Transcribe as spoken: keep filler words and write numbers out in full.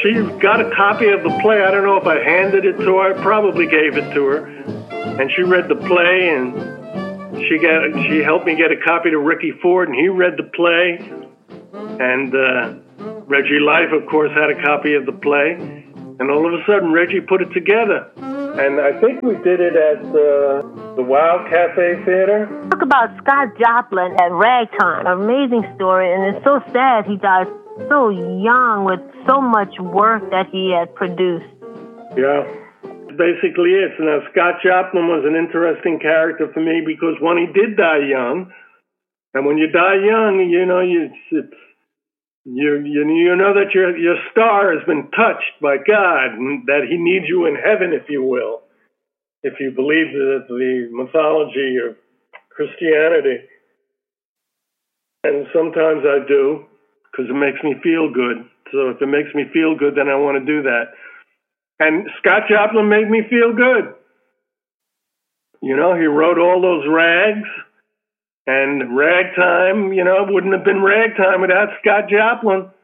She got a copy of the play. I don't know if I handed it to her. I probably gave it to her. And she read the play, and she got she helped me get a copy to Ricky Ford, and he read the play. And uh, Reggie Life, of course, had a copy of the play. And all of a sudden, Reggie put it together. And I think we did it at uh, the Wild Cafe Theater. Talk about Scott Joplin at Ragtime. Amazing story, and it's so sad he died so young with so much work that he had produced. Yeah, basically it. Now, Scott Joplin was an interesting character for me because when he did die young, and when you die young, you know, you it's, you you you know that your your star has been touched by God, and that He needs you in heaven, if you will, if you believe the the mythology of Christianity. And sometimes I do, because it makes me feel good. So if it makes me feel good, then I want to do that. And Scott Joplin made me feel good. You know, he wrote all those rags, and Ragtime, you know, wouldn't have been Ragtime without Scott Joplin.